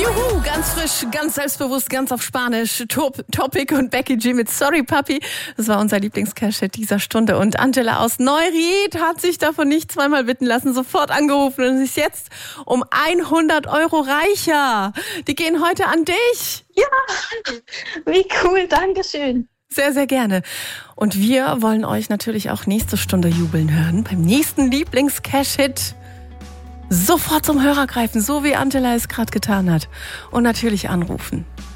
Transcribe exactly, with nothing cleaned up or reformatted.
Juhu, ganz frisch, ganz selbstbewusst, ganz auf Spanisch. Top, Topic und Becky G mit Sorry Papi. Das war unser Lieblingscash-Hit dieser Stunde. Und Angela aus Neuried hat sich davon nicht zweimal bitten lassen, sofort angerufen und ist jetzt um hundert Euro reicher. Die gehen heute an dich. Ja, wie cool, Dankeschön. Sehr, sehr gerne. Und wir wollen euch natürlich auch nächste Stunde jubeln hören. Beim nächsten Lieblings-Cash-Hit sofort zum Hörer greifen, so wie Angela es gerade getan hat. Und natürlich anrufen.